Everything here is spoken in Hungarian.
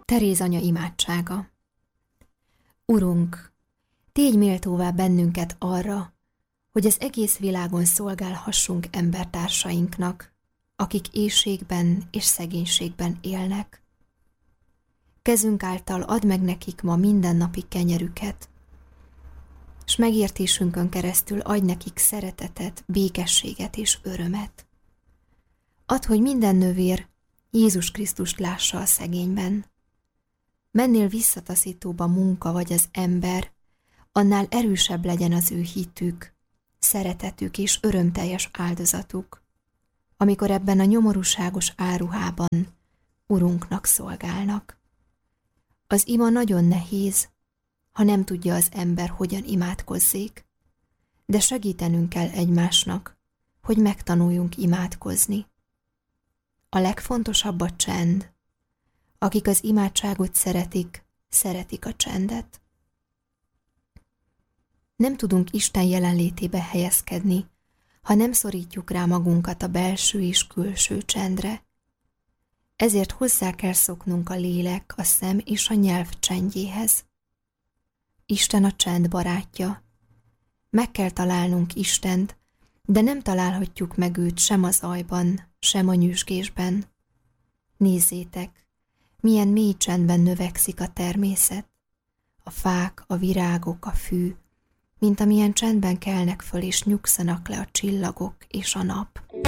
Teréz anya imádsága. Urunk, tégy méltóvá bennünket arra, hogy az egész világon szolgálhassunk embertársainknak, akik éhségben és szegénységben élnek. Kezünk által add meg nekik ma mindennapi kenyerüket, s megértésünkön keresztül adj nekik szeretetet, békességet és örömet. Add, hogy minden nővér Jézus Krisztust lássa a szegényben. Mennél visszataszítóbb a munka vagy az ember, annál erősebb legyen az ő hitük, szeretetük és örömteljes áldozatuk, amikor ebben a nyomorúságos áruhában Urunknak szolgálnak. Az ima nagyon nehéz, ha nem tudja az ember, hogyan imádkozzék, de segítenünk kell egymásnak, hogy megtanuljunk imádkozni. A legfontosabb a csend. Akik az imádságot szeretik, szeretik a csendet. Nem tudunk Isten jelenlétébe helyezkedni, ha nem szorítjuk rá magunkat a belső és külső csendre. Ezért hozzá kell szoknunk a lélek, a szem és a nyelv csendjéhez. Isten a csend barátja. Meg kell találnunk Istent, de nem találhatjuk meg őt sem az zajban, sem a nyüzsgésben. Nézzétek, milyen mély csendben növekszik a természet, a fák, a virágok, a fű, mint amilyen csendben kelnek föl és nyugszanak le a csillagok és a nap.